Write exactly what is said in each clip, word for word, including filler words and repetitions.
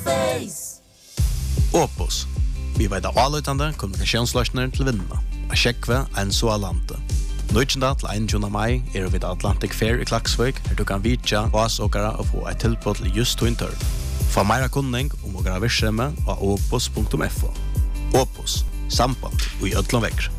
Space. Opus. Vi vet av avløytende kommunikasjonsløsner til vinnene. A sjekve en så alante. Nøytjenda til einogtjúgunda mai er vi Atlantic Fair i Klaksvik, her du kan vitja oss åkere og få et tilbud til just tog. Få meira kunning om åkere virksomhet av opus punktum f o. Opus. Samband og i ødlom vekker.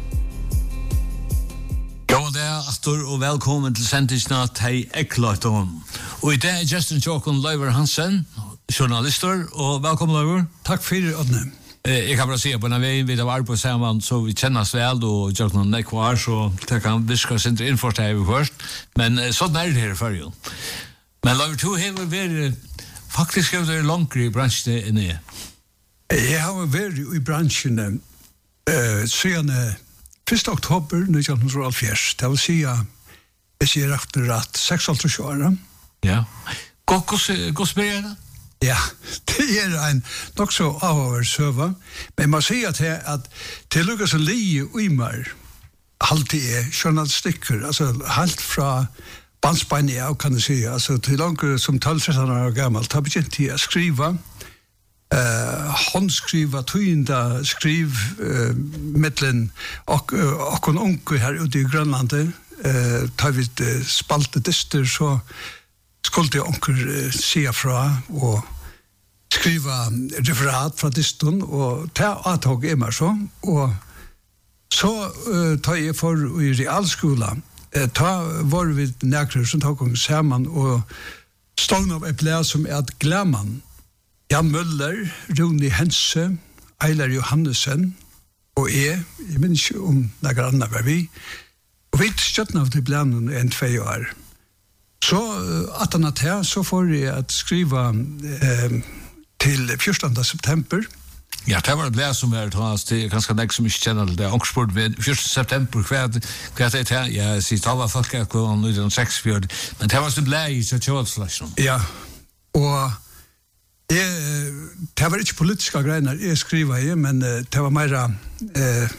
Jo, det er Astor, og velkommen til sendingsna til Ekløyton. Og i dag er Justin Jokon Løyver Hansen, journalister, og velkommen Løyver. Takk for det, Odne. Jeg kan bare si at på denne veien vi har vært på sammen, så vi kjennes vel, og gjør noen nekvar, så det kan viske oss ikke innførst her vi først. Men sånn er det her i førjen. Men Løyver to har vært faktisk er det langere i bransjen enn jeg. Jeg har vært i bransjen uh, siden første oktober nitton hálvfjerds. Det vil si at jeg sier efter at seksoghalvtreds år. Ja. Hvordan spiller jeg det? Ja, det er en nok så avhåver søva. Men man sier til at til lukka som li og imar alltid er journalistikker, altså helt fra bandsbein av, kan jeg si, altså til langt som tolv tretton år gammel, da begynte jeg å skrive, Uh, håndskriva, tøyinda skriv uh, mittlen og okon uh, unge her ute i Grønlandet uh, tar vi uh, spalte dyster så skulle jeg onker uh, sia fra og skriva referat fra dysten og ta atog i meg så og så uh, tar jeg for i realskola uh, ta var vi nekrer som tar kong saman og stånd av et blad som er at glemman Jan Møller, Rune Hense, Eilar Johannesen og jeg, jeg minns ikke om noen andre var vi, og vi støtten av til blanen enn tve år. Så at han at her, så får jeg at skriva eh, til fjortende september. Ja, det var et blad som er til ganske nek som ikke kjenner det. Ångsport ved fjortende september, hva er det her? Jeg sier tala folk er hva han nitton seksogfjøruti, men det var et blad i Kjøtjøvaldslasjon. Ja, og Jeg, det var ikke politiske greier jeg skriver i, men det var mer eh,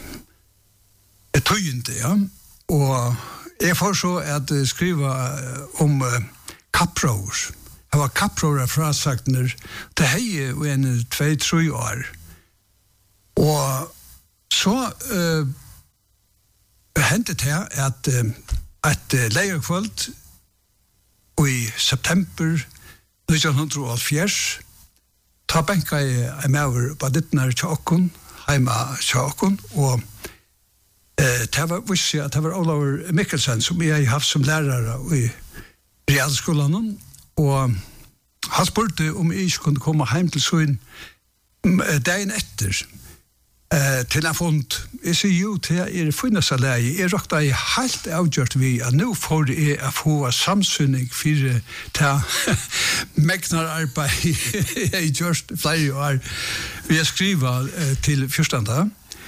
tøyende, ja. Og jeg får så at skriva om uh, kapprår. Det var kapprår fra sakner til hei og en tvei, tre år. Og så uh, hentet det at uh, et uh, leierkvöld i september nitton hálvfjerds ta benka i med på dittnar tjokken, heima tjokken, og eh, det var visst at det var Olav Mikkelsen som jeg har haft som lærere i realskolen, og han spurte om jeg ikke kunne komme hjem til søen dagen etter, eh, til jeg fant, jeg sier jo til jeg er funnet seg leie, jeg råkta jeg helt avgjørt vi at nå får jeg å få samsynning for til megnar arbeid jeg har gjort flere år vi har skrivet eh, til fjørstanda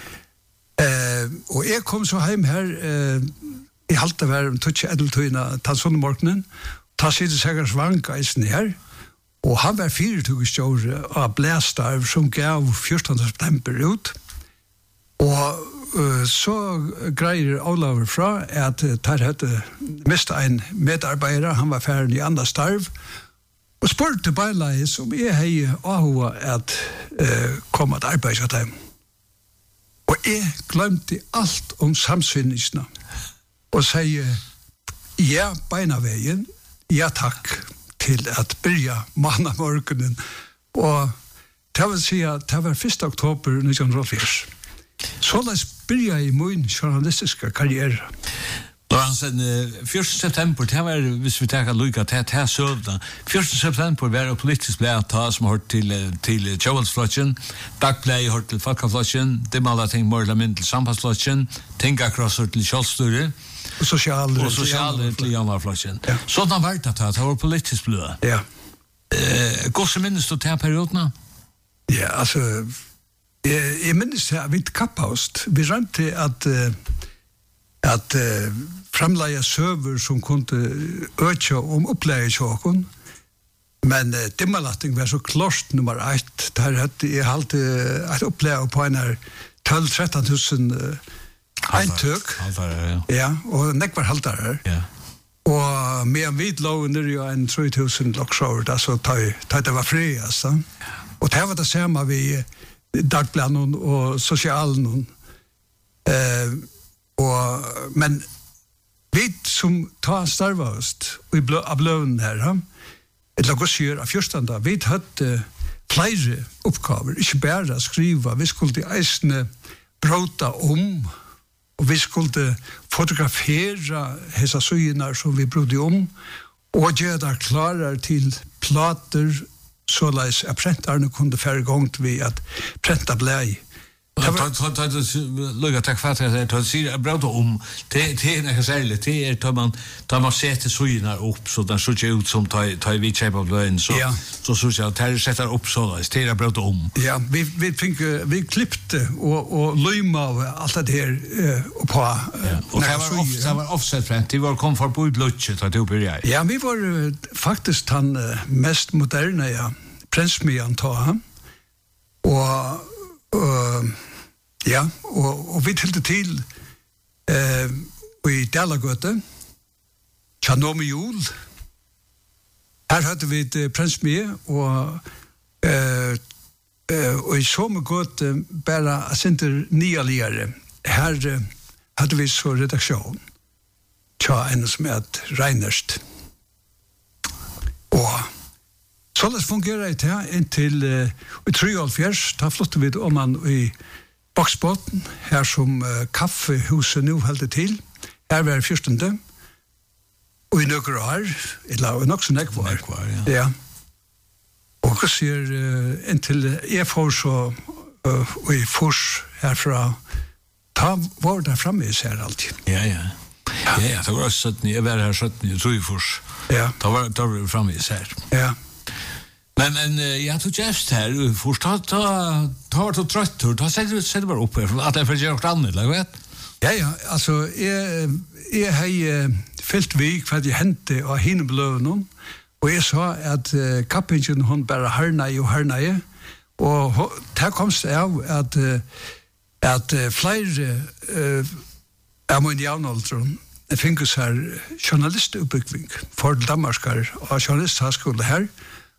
eh, og jeg kom så hjem her eh, jeg halte hver om tøtje edeltøyna ta sånne morgenen ta sitte sikkert vanka eisen her og han var firetugstjåre av blæstarv som gav fjørstanda september ut og uh, så greier Olav fra at uh, der hadde mistet en medarbeider, han var ferdig i andre starv, og spurte beileis om jeg hei ahua at uh, komme til arbeid til dem. Og jeg glemte alt om samsynningsna, og sier ja, beina veien, ja takk til at byrja manna morgenen, og det vil si at det var første oktober nitton hálvfjerds. Så la oss byrja i min journalistiske karriere. Da han sen første september, det var, hvis vi tenker lukka, det er søvda. første september var det politisk blei ta som hørt til, til Kjøvaldsflotjen, dagblei hørt til Falkaflotjen, dimala ting morla mynd til Sambandsflotjen, Tingakross hørt til Kjølsturi, og sosiale og sosiale til Janarflotjen. Ja. Sånn var det at det var politisk blei. Ja. Eh, Gås minnes du til periodene? Ja, altså, Jeg, jeg minnes at vi kappaust. Vi rønte at, uh, at uh, fremleie søver som kunne øke om oppleie tjåken. Men uh, dimmalatting var så klart nummer ett. Der hadde jeg halte et oppleie på en her tolv til tretton tusen uh, eintøk. Haltare, ja. Ja, og nekvar haltare. Ja. Og med en vidloven er jo en tre tusen loksår, da så tar det var fri, altså. Ja. og det var det samme vi dagbladen og sosialen. Eh, og, men vi som tar starvast og i blå, av bløven her, eller hva sier av fjørstanda, vi hadde flere oppgaver, ikke bare skriva, vi skulle eisne bråta om, og vi skulle fotografera hesa søgnar som vi brodde om, og gjøre det klarer til plater, såleis at prentarne kunne færre gongt vi at prenta blei. Lugga, takk for at jeg tar sier jeg bråta om, det er ikke særlig, det er da man, da man setter søgnar opp, så den ser ut som tar vi kjeip av bløyen, så så synes jeg at her setter opp såleis, det er jeg bråta om. Ja, vi, vi, fink, vi klippte og, og løyma av alt det her uh, oppa. Ja, og det var, off, det var offset-prent, de var kom for på utlutset, at det oppi jeg. Ja, vi var uh, faktisk den uh, mest moderne, ja, prensmian ta han, og uh, ja, og, og vi tilte til uh, i Dalagøte, Tjanomi Jul, her hadde vi et prensmie, og uh, uh, og i sommergåt uh, bare asinter nialigere. Her uh, hadde vi så redaksjon, tja en som er Reinerst. Og så det fungerer det her inntil uh, i treoghalvfjerds, da flyttet vi om man i Boksbåten, her som uh, kaffehuset nå heldig til. Her var fyrstende. Og i nøkker år, eller nok så nekvar. Nekvar, ja. Ja. Og hva sier uh, inntil jeg får så uh, og i fors herfra, ta var der fremme i ser alltid. Ja, ja. Ja, ja, det var også sytten, jeg var her sytten, jeg tror i fors. Ja. Da var det fremme i ser. Ja. Men, men jeg tog gest her, først, ta, ta, ta var til trøttur, ta setter du bare opp her, at jeg får gjøre noe annet, eller vet? Ja, ja, altså, jeg, jeg har fyllt vi hva de hendte av hinebløvene, og jeg sa at uh, kappingen hun bare harnei og harnei, og det komst av at, uh, at uh, flere uh, av min javnaldron finnes her journalistuppbygging for Danmarskar og journalisthøgskole her,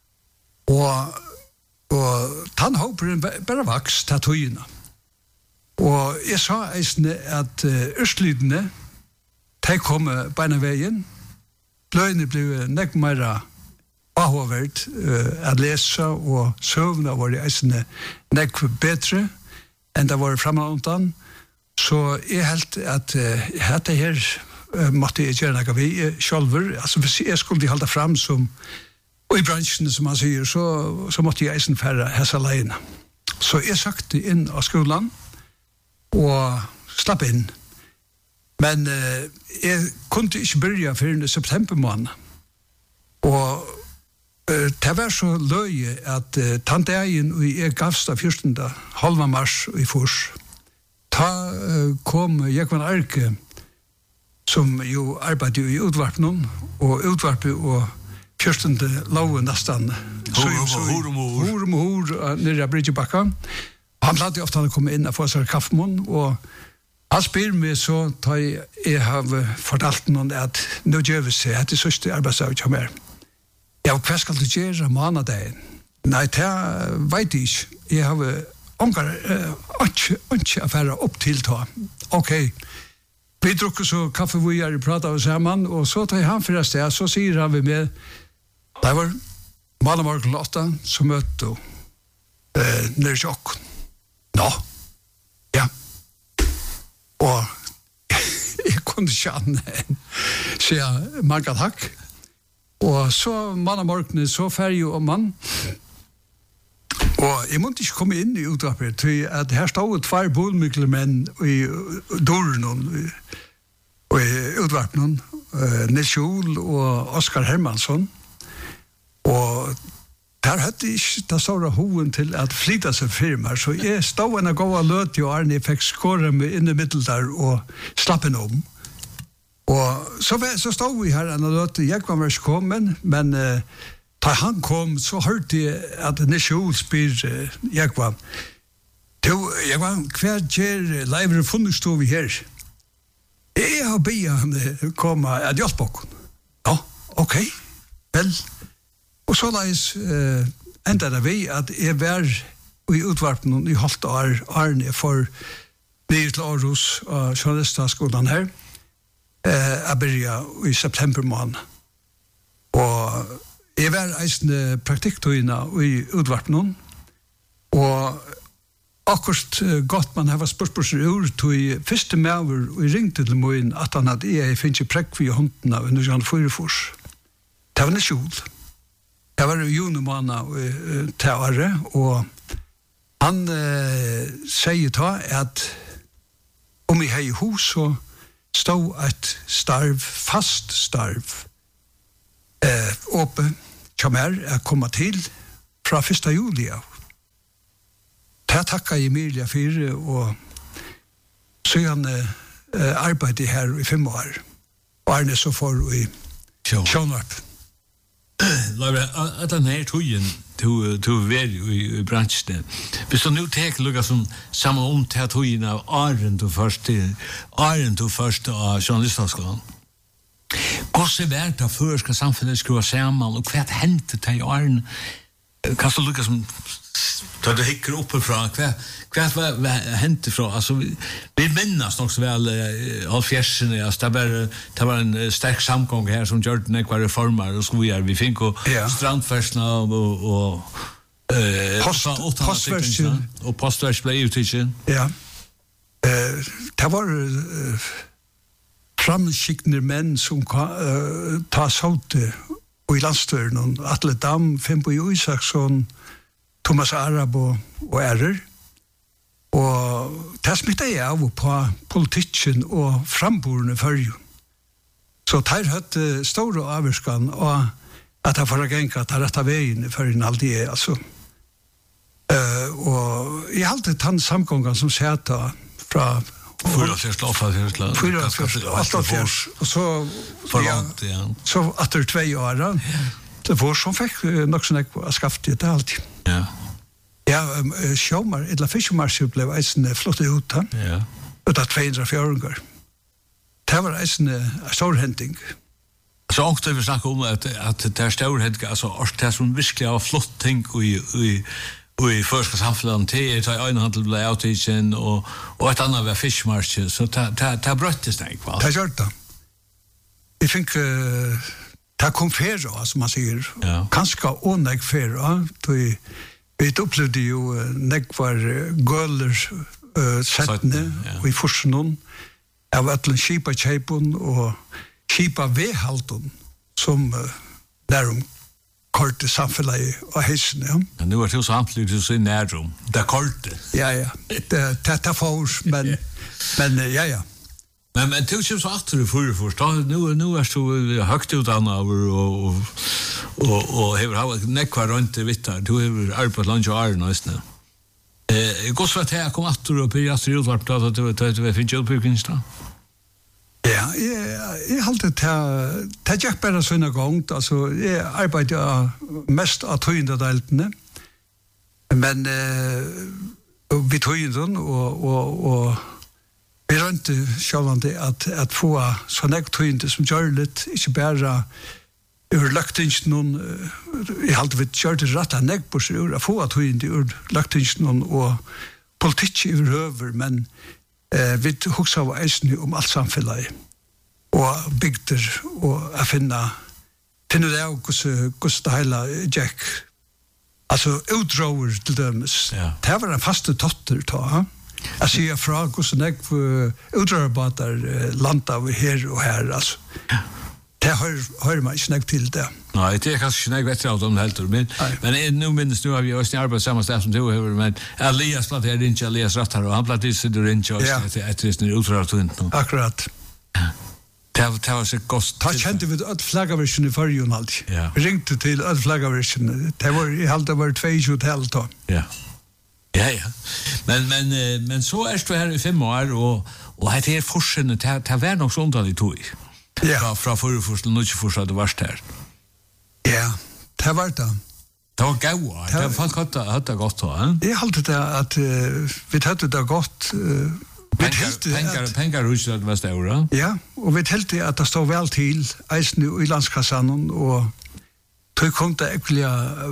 og, og tann håperen bare vaks til tøyene. Og jeg sa eisne at uh, Østlydene, de kom beina veien, bløyene ble nekk meira avhåverd uh, at lese, og søvnene var eisne nekk bedre enn det var fremme så jeg helt at uh, dette her uh, måtte jeg gjøre noe vi sjølver, altså hvis jeg skulle holde fram som og i bransjen, som han sier, så, så måtte jeg eisen færre hessa leiene. Så jeg søkte inn av skolen, og slapp inn. Men uh, jeg kunne ikke begynne før i september måned. Og uh, det var så løye at uh, tanteien og jeg gavst av fyrstende halva mars i fors. Da uh, kom Jekvann Arke, som jo arbeidet i utvarpen, og utvarpen og fyrstende loven nesten. Hor om hor. Hor om hor, nere av Bridgebakka. Han hadde ofte han komme inn og få seg kaffemån, og han spyr meg så, da jeg har fortalt noen at nå gjør vi seg, at det sørste arbeidsdag kommer her. Ja, hva skal du gjøre månedagen? Nei, det vet jeg ikke. Jeg har ångar, ikke, ikke affære opp til ta. Ok, vi drukker så kaffe vi er i pratet sammen, og så tar han for sted, så sier han vi med, det var Malemorgen Lotta som møtte uh, nere i Jokken. Nå, ja. Og jeg kunne ikke annet så jeg mange takk. Og så Malemorgen, så ferdig om man. Og jeg måtte ikke komme inn i utvarpet, til at her stod tvær bolmykle menn i døren og i utvarpen, uh, Nils Jol og Oskar Hermansson. Og der hadde ikke det store hoven til at flytta seg firmaer, så jeg stod en av gåa løt i Arne, jeg fikk skåre meg inn i middel der og slappe en om. Og så, så stod vi her en av løt, jeg var ikke kommet, men uh, da han kom, så hørte jeg at Nils Jol spyr uh, jeg var, jeg var, hva gjør leivere funnet stod vi her? Jeg har bedt han komme at hjelpe oss. Ja, ok, vel. Og så leis uh, enda det vi at jeg var i utvarpen i halvt år, Arne for nye til Aarhus og journalistaskolen her. Eh, jeg begynte i september måned. Og jeg var eisende praktikktøyene i utvarpen, og akkurat godt man har spørsmål ur til første maver og ringte til meg at han hadde jeg finnes ikke prekk for håndene under Jan Fyrefors. Det var en skjol. Det var juni måned til året, og han eh, sier da at om jeg har i hus så stod et starv, fast starv, eh, åpe, som er, er kommet til fra første juli av. Det takkar Emilia for, og så han eh, arbeidet her i fem år. Og Arne så får i Sjånarp. Laura, at den her togjen du du ver i bransjen. Hvis du nu tek lukka som samme om til togjen av Arne du først til Arne du først av journalistaskolen. Hvordan er det før skal samfunnet skruva sammen, og hva hentet til Arne? Kan du lukka som tar det hikker uppifra, hva, hva var hentet fra? Altså, vi, vi minnes nok så vel uh, halvfjersene, altså, det, var, det var en sterk samgång her som gjør den ekvar reformer og skojar. Vi fikk jo ja. Strandfersene og, og, og uh, Post, postversen. Og postversen ble utviklet. Ja. Uh, det var uh, framskikkende menn som uh, tar sålte og i landstøren, Atle Dam, Fimbo Isaksson, Thomas Arab og, og Ærer. Og det smittet jeg av på politikken og frambordene førje. Så det hadde store avvarskan, og at jeg får genka at jeg rettet veien for en aldri er, altså. Uh, og jeg hadde tann samgången som sett fra Fyra fjärs loffa fjärs loffa. Fyra fjärs loffa fjärs. Och så förlåt, ja. Så efter två år det var som fick nog sån att skaffa det allt. Ja. Ja, Schaumar, eller Fischmarsch blev en flott ut han. Ja. Och det tvåhundrafjorton. Det var en stor händing. Så också vi snackar om att att det stor händing alltså det som verkligen var flott ting i i och i första samfundet till att en handel blev outreachen och och ett annat var Fischmarsch så ta ta ta bröttes det kvar. Det gjorde det. Jag think uh, ta kom fer som man säger. Ja. Kanske onägg fer då vi upplevde ju nekvar göller uh, sättne och i forskningen av att skipa chepon och skipa vehalton som uh, därom korte samfunnet og heisen, ja. Ja, nu er det jo samtidig til å si nærrom. Det er korte. Ja, ja. Det er for, men, men ja, ja. Men, men til å kjøpe så atter i forrige først, nu, nu er du høyt utdannet over og, og, og, og hever hatt nekva rundt i vittar. Du hever arbeidt langt og æren, nøysene. Eh, Gås for at jeg kom atter og bygge atter i utvarp, da du vil finne utbyggings da? Ja, jeg, jeg halte til, til jeg bare sånne gang, altså, jeg arbeider mest av tøyendedeltene, men eh, vi tøyenden, og, og, og vi rønte sjålande at, at få sånne tøyende som gjør litt, ikke bare ur løgtingsen, jeg halte vi gjør det rett av neggborser, ur å få tøyende ur løgtingsen og politikk i høver, men Eh, vi husker av eisen om alt samfunnet og bygder og å finne finne det av hvordan det hele gikk altså utråver til dømes ja. Det var en faste totter ta jeg sier fra hvordan jeg utråverbater landet vi her og her altså ja. Det hører, hører man ikke til det. Nei, det er kanskje ikke vet av om det helt, men, men jeg, nå minnes nu har vi også arbeidet samme sted som du har, men Elias platt her ikke, Elias Rattar, og han platt i sitt og ikke, ja. etter sin utråvertund. Akkurat. Det var så godt. Da kjente vi et flaggaversjon i fargen alltid. Ja. Vi ringte til et flaggaversjon. Det var, jeg halte det var tjueto hotell da. Ja. Ja, ja. Men, men, men så er du her i fem år, og, og det er forskjellene, det var nok så underlig tog. Ja. Fra, fra forrige forskjell, nå ikke forskjell, det var her. Ja, det var det. Det var gau, det var folk hadde, hadde godt da, eh? Jeg halte det at uh, vi hadde det godt. Uh, Pengar, pengar, at, pengar huset var større. Ja, og vi telte at det stod vel til eisen i landskassan, og tog kom det egentlig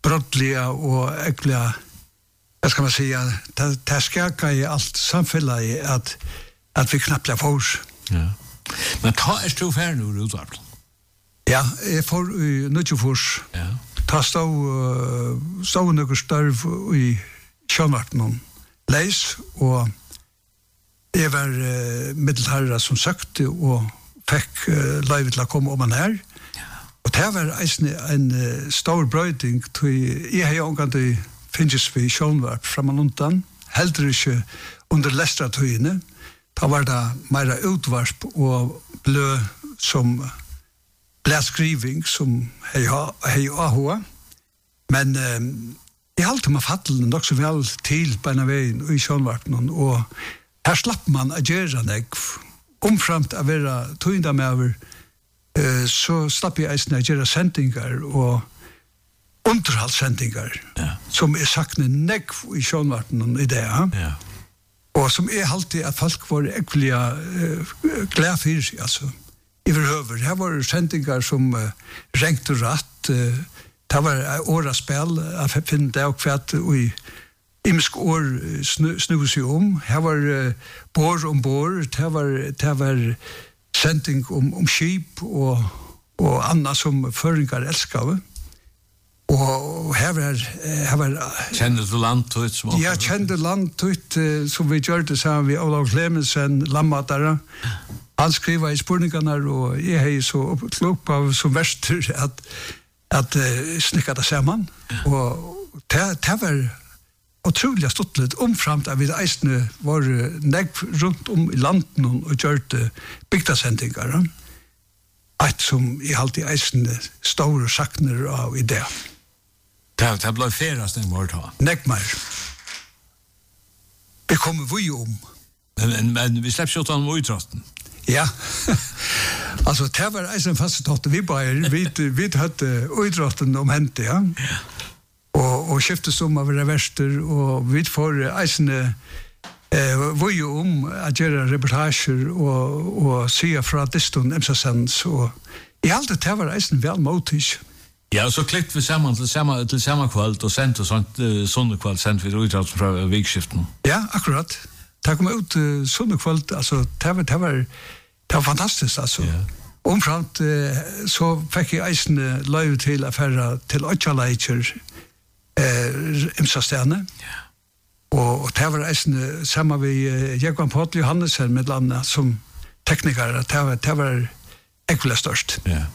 brottliga och äckliga, jag ska man säga, det, det skakar i allt samfället att, att vi knappt är för oss. Ja. Men ta är stor färd nu, Rudolf? Ja, jag får i Nutjofors. Ja. Ta stå, uh, stå några störv i Sjönvarten leis, och jag var uh, middelherre som sökte och fick uh, live till att komma om man här. Og det var en, en uh, stor brøyding, jeg har jo omgått finnes vi sjånvarp framan undan, heller ikke under lestratøyene, da var det mer utvarp og blø som blæskriving som hei ahua, men um, jeg halte meg fattelen nok så vel til på en veien i sjånvarpen, og her slapp man å gjøre nek, omframt å være tøynda med over, Uh, så slapp jeg eisen å gjøre sendingar og underholdssendingar ja. Som er sakne negv i sjånvarten i det. Ja. Og som er alltid at folk var ekkelig uh, glad for, altså, iverhøver. Her var sendingar som uh, rengt og ratt, uh, det var åraspel, jeg finner det og kvart i imisk år snu, snu seg om. Her var uh, bor om bor, det var, det var sending om, om skip og, og annet som føringar elskave. Og her var... Her var kjenner du landtøyt? Som ja, kjenner landtøyt, uh, som vi gjør det sammen med Olav Clemensen, Lammatara. Han skriver i spurningene, og jeg har så klok av som verster at, at uh, snikker det sammen. Og det, det var utrolig stuttlet omframt at vi eisne var negv rundt om i landen og gjørte bygdasendingar. Et som i alltid eisne store sakner av idé. Det, det ble ferast en mål ta. Negv mer. Vi kommer vi om. Men, men, men vi slipper ikke om utrotten. Ja. Altså, det var eisne fastetått. Vi bare, vi, vi hadde utrotten om hente, ja. Og, og skiftes om av reverster, og vi får eisene eh, vi jo om at gjøre reportasjer og, og sige fra diston emsasens, og i alt det var eisene vel motig. Ja, og så klikt vi sammen til samme, til samme kveld, og sendt og sånt, uh, sånne kveld, sendt vi utdrag fra vikskiften. Ja, akkurat. Det kom ut uh, sånne kveld, altså, det var, det var, det var fantastisk, altså. Ja. Omframt uh, så fikk jeg eisene løy til affæra til Øtjaleitjer, eh imsasterne. Ja. Og det var eisen sammen med uh, Jekvann Paul Johannesen med landa som tekniker, det var, det var ekkelig størst. Ja.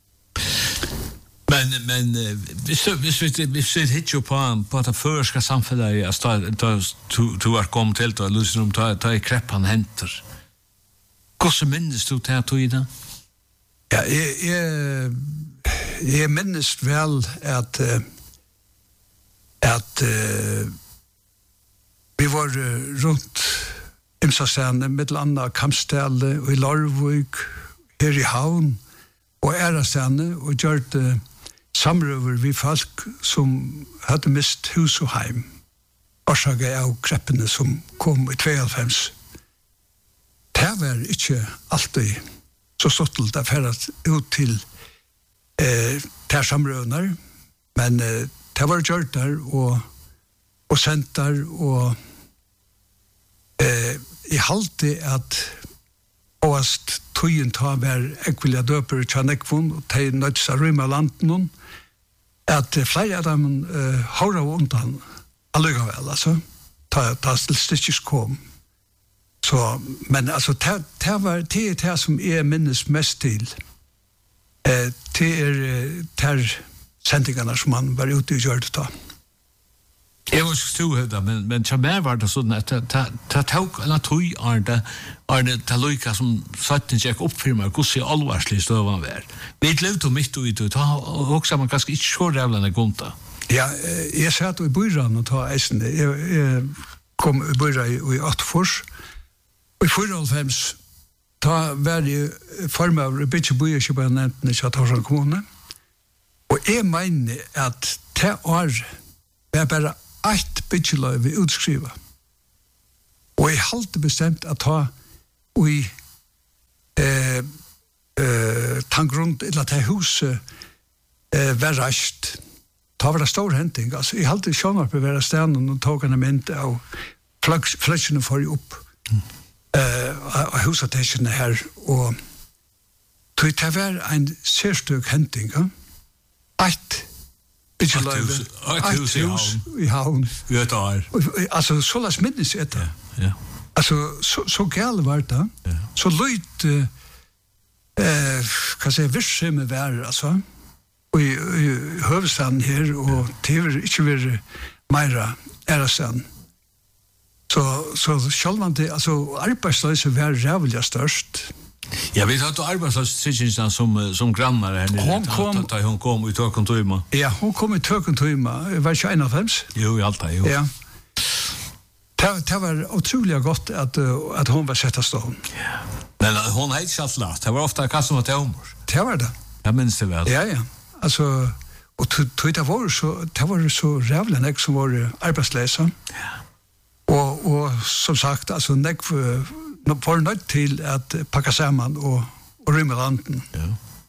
Men, men hvis, hvis, hvis, hvis vi hittar på, på det føreska samfunnet, altså, da du har kommet til, og lusen om ta i kreppan henter, hvordan minnes du til at du i det? Ja, jeg, jeg, jeg minnes vel at uh, at uh, vi var uh, rundt Imsastene, med landa Kampstelle og i Larvøk, her i Havn og Ærastene, og gjort uh, samrøver vi folk som hadde mist hus og heim, årsaket av kreppene som kom i tveoghalvfems. Det var ikke alltid så stottelt å fære ut til uh, ter samrøvner, men uh, det var gjort der, og, og sendt der, og eh, jeg halte at åast tøyen ta var ekvilja døper tjanekvun, og de nødsa rymma landen, at flere av dem eh, håra undan allugavell, altså, ta, ta stikkis kom. Så, men altså, det var det, det som jeg minnes mest til, eh, det er ter sendingarna som man var ute i gjør det da. Jeg var ikke stå høyda, men, men til meg var det sånn at det tok en tøy er det, er det til lykka som satten ikke oppfirmer hvordan jeg alvarslig støvann var. Vi levde jo midt ut, og også man ganske ikke så rævlende gunta. Ja, jeg satt i bøyran og ta eisen. Jeg, jeg kom i bøyran i Åttfors, og i fyrhalvfems ta var jeg form av Bittje Bøyerkjøpernenten i Kjattorsan kommune. Og jeg mener at det år var bare ett byggjeløy vi utskriva. Og jeg halte bestemt at ta i eh, eh, tangrund, eller til huset eh, var rast. ta var det stor henting. Altså, jeg halte sjånvarp i hver stedet og tog en mynd av fløksene for opp mm. uh, av husattesjene her, og tog det var en særstøk henting, ja? Eit ikke løyve. Eit hus i havn. I et år. Altså, så las minnes jeg det. Ja, ja. Altså, så, så gale var det. Ja. Så løyt, uh, uh, hva sier, virksomhet var, altså, og i, i høvestaden her, og det var ikke vært meira æresten. Så, så sjølvande, altså, arbeidsløse var rævlig størst. Ja, vi tar til arbeidsløse som, som grannar her. Hon kom, da hun kom i tøkken tøyma. Ja, hun kom i tøkken tøyma. Var ikke en av fems? Jo, i alt det, jo. Ja. Det, det var utrolig godt at, at hun var sett av stånd. Ja. Men hun har ikke alt lagt. Det var ofte kastet mot humor. Det var det. Jeg minns det vel. Ja, ja. Altså, og det var så, det var så rævlig nek som var arbeidsløse. Ja. Og, og som sagt, altså, nek var nødt til at pakka sammen og, og rymme landen. Ja.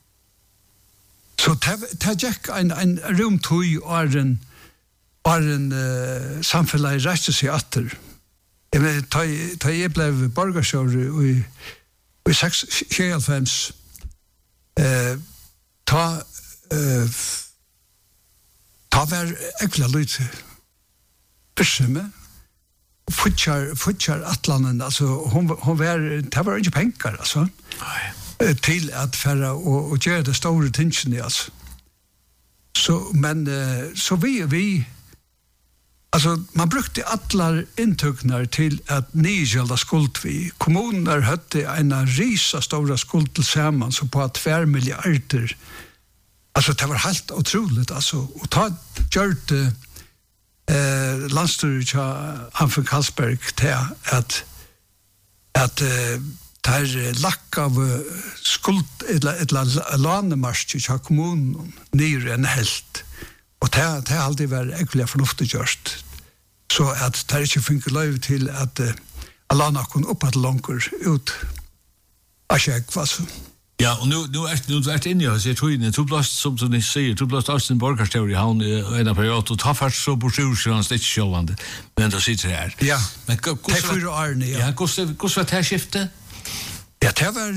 Så det gikk en, en rumtøy og en, og en uh, samfunnet reiste seg atter. Jeg vet, da jeg ble borgersjører i, i seks tjuefems, uh, ta uh, ta var ekvile lyd virksomhet, Futjar, futjar atlanen, altså, hon, hon var, det var ikke penger, altså, Nei. til at færre og, og gjøre det store tingene, altså. Så, men, så vi, vi, altså, man brukte atlar inntøkner til at nygjelda skuld vi. Kommuner høtte en risa stora skuld til sammen, så på tvær milliarder. Altså, det var helt utroligt, altså, og ta gjort det, Eh, landstyret av Anfen Karlsberg til at at uh, der lakk av skuld eller, eller lanemarsk av kommunen nyere enn helt og det har aldri vært egentlig fornuftig gjørst så at det ikke funker løy til at uh, lana kunne opp at langer ut av kjegg, altså. Ja, og nu nu er nu er inne og så tror jeg du blast som du sier, du blast også en borgerstør i havn i en periode og ta først så på sjøen det sjølvande. Men da sitter her. Ja. Men det for Arne, ja. Ja, hvordan hvordan var det skiftet? Ja, det var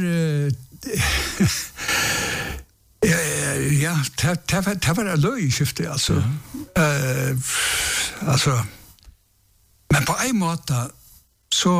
ja, ja, det det var det var løy skiftet altså. Eh altså men på en måte så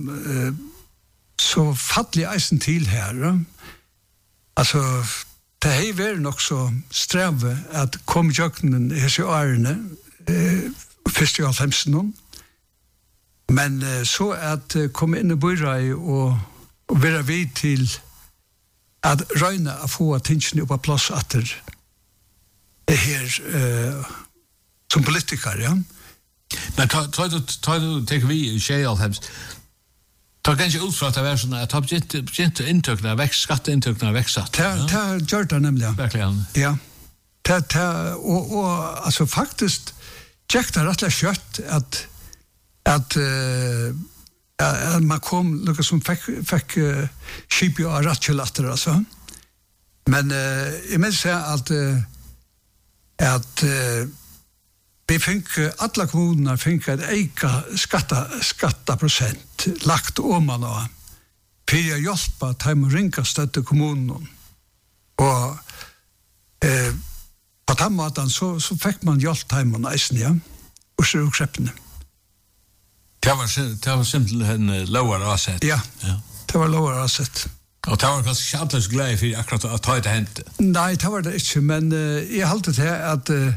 så fattelig eisen til her. Altså, det har vært nok så streve at kom jøkkenen i hese årene, eh, først i halvfemsen, men eh, så at eh, komme inn i byrøy og, og være vid til at røyne å få tingene opp av plass etter det her eh, som politiker, ja. Men ta du ta du tek vi i tjuefems. Ta kanskje ut fra at det var sånn at det har begynt inntøkene vekst, skatteinntøkene vekst. Det har gjort det nemlig. Virkelig. Ja. Det og, og altså faktisk tjekk det rettelig kjøtt at at, uh, at man kom noe som fikk, fikk uh, skip og rettkjølatter, altså. Men uh, jeg må si at uh, at uh, vi fikk, alle kommuner fikk et eika skatta, skatta prosent lagt om man og for å hjelpe til å ringe støtte kommunen. Og eh, på den måten så, så fikk man hjelp til å eisen, ja, og så ukreppene. Det var, det var simpelthen lovere avsett. Ja, ja, det var lovere avsett. Og det var kanskje ikke alldeles glad for akkurat å ta det hentet? Nei, det var det ikke, men uh, jeg halte til at uh,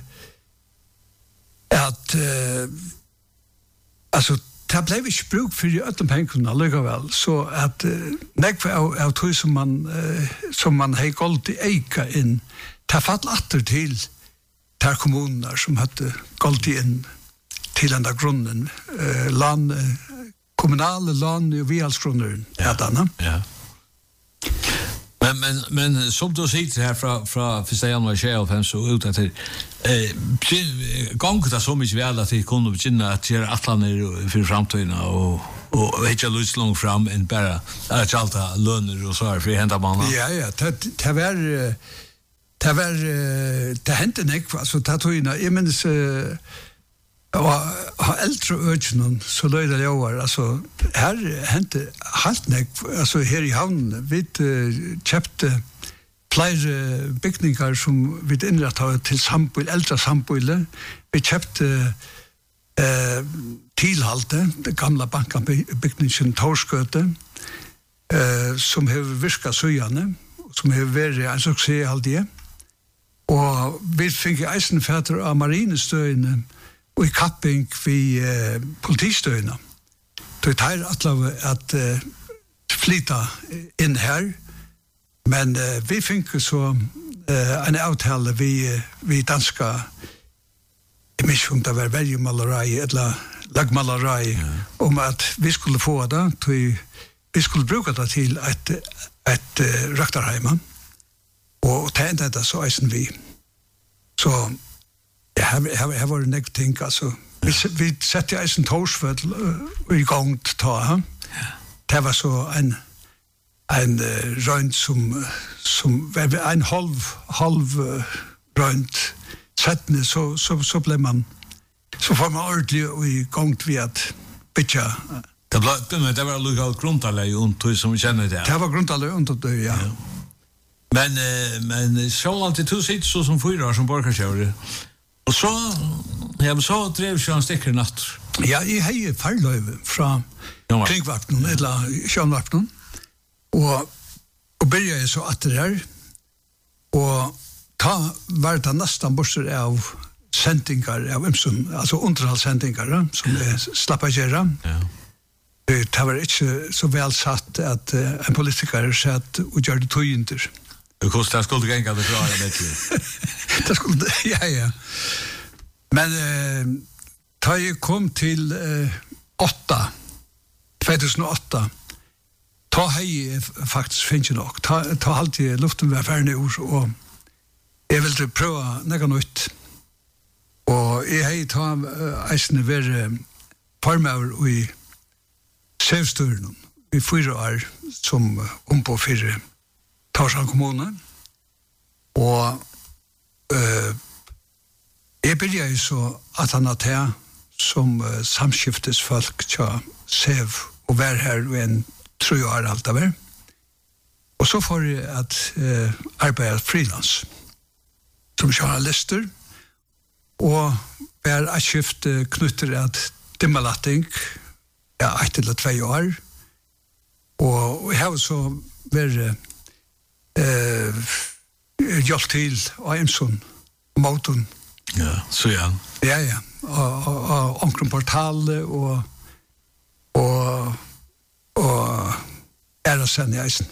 at uh, altså det ble ikke bruk for de øtten pengene likevel, så at uh, nekve av, av tog som man uh, som man har gått i eika inn det er fatt atter til der kommuner som hadde gått inn til denne grunnen uh, land, uh, kommunale land og vihalsgrunner ja, ja. Men men men som du sier her fra fra første januar tjuefem så ut at eh gångt det så mye vel at de kunne begynne at gjøre atlaner for framtiden og og ikke lyst langt fram enn bare at alt lønner og så er for hente man. Ja ja, det det var det var, det hendte nek, altså, det tog inn, jeg minnes, og ha eldre økene, så løy det over, altså, her hendte halt nek, altså, her i havnen, vi kjøpte flere bygninger som vi innrettet til samboil, eldre samboiler, vi kjøpte eh, tilhalte, det gamle bankbygningen Torskøte, eh, som har virket søgjene, som har vært en suksess alltid. Og vi fikk eisenfætter av marinestøyene og i kapping vi eh, politistøyene. Det er alle at eh, flytta inn her, men eh, vi fikk så eh, en avtale vi, vi danska i misfunkt av vergemalleri eller lagmalleri ja. Om at vi skulle få det, til, vi skulle bruke det til et, et uh, røkterheim, og det enda det så eisen vi. Så ja, her, her var det nek ting, altså. Vi, vi sette eisen torsfød uh, i gang til ta. Ja. Det var så en en uh, rønt som, som var en halv, halv uh, rønt settene, så, så, så ble man så får man ordentlig i gang til at bytja. Det, ble, det var lukket grunntallet under som vi kjenner det. Det var grunntallet under det, ja. ja. Men, men så alltid to sitter så som fyra år som borgarkjører. Og så, ja, så drev Sjøen Stikker natt. Ja, jeg har farløyve fra kringvakten, eller Sjøenvakten, og, og begynte jeg så at det her, og ta var det nesten bortsett av sendingar av Imsun, altså underhållsendingar, som er slapp av gjøre. Ja. Det var ikke så vel satt at uh, en politiker satt og gjør det tøyenter. Hvordan det skulle gjenga det klare det til? Det skulle, ja, ja. Men uh, da jeg kom til uh, åtta, tjueåtta, da har jeg faktisk finnet nok. Da halte jeg luften ved ferdig ord, og jeg ville prøve noe nytt. Og jeg har tatt uh, eisene være formøver i Sevstøren i fyra år som om på fire Torshavn kommune. Og uh, jeg begynte så at han har tatt som uh, samskiftesfolk til Sev og være her ved en tre år alt av det. Og så får jeg at uh, arbeide frilans som journalister, og er et skifte knytter at dimmelatting, ja, ett eller två år, og jeg har så vært eh, gjort til av Imsun, Måten. Ja, så ja. Ja, ja, og, og, og omkring portalet, og og og er det sen i eisen.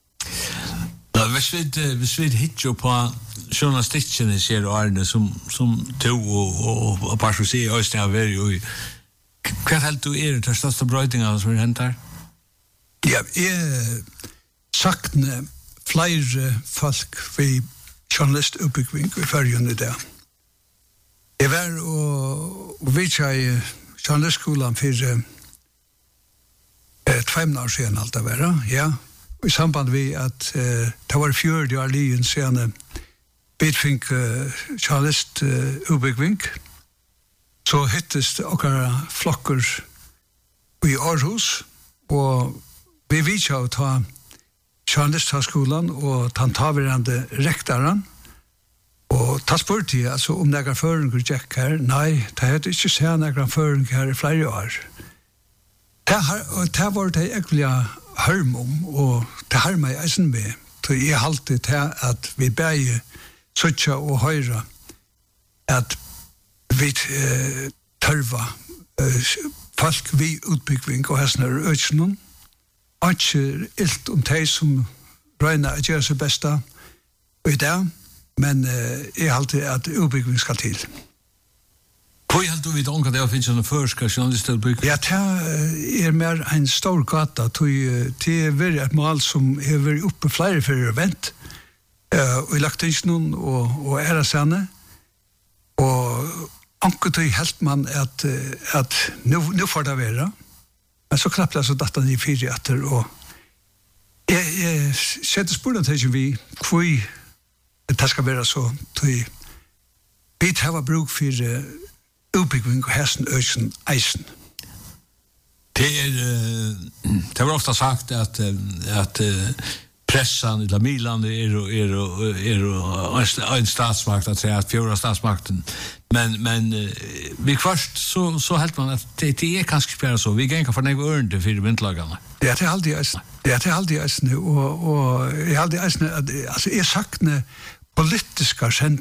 Ja, hvis vi, hvis vi hittar på journalistikken ser Arne som, som to og, og, og bare så sier Øystein har vært jo i hva helt du er til største brøytinga som er hendt her? Ja, jeg sakne flere folk ved journalistuppbygging i førjen i det. Jeg var og, og vidt jeg i journalistskolen for eh, tvem år siden alt det var, ja. I samband med at eh, det var fjörde år lijen siden vi fikk uh, journalistuppbygging, så hittes det okkara flokker i Aarhus, og vi viser å ta journalisthøgskolen og ta taverande rektoren, og ta spurt jeg, altså om nægra føringer gikk her, nei, det hadde ikke sett nægra føringer her i flere år. Det var det egentlig hørm om, og det har meg eisen med, så jeg halte til at vi beie søtja og høyra at vi eh, tørva eh, folk vi utbyggving og hessene er økjennom, og ikke ilt om de som røyna at gjøre seg besta i det, men eh, jeg halte at utbyggving skal til. Hvor er du vidt omkring det å finne sånne førska journalistutbygging? Ja, det er mer en stor gata, det er veldig et mål som er vært oppe flere for vent, Uh, og i lagtingsnån og, og æresene. Og anket i helt man at, at nå, nå får det være. Men så knapt jeg så datt han i fire etter. Og jeg, jeg setter spørsmål til vi hvor det skal være så, tøy, vi tar bruk for utbygging og hesten øysen eisen. Det er, det var ofta sagt at, at pressan i Milan er og er og er og en statsmakt at säga att fjärde statsmakten men men vi först så så helt man att det, det är kanske spela så vi går för några örn för vindlagarna. Det är alltid är det är alltid är och och är alltid är alltså är sakne politiska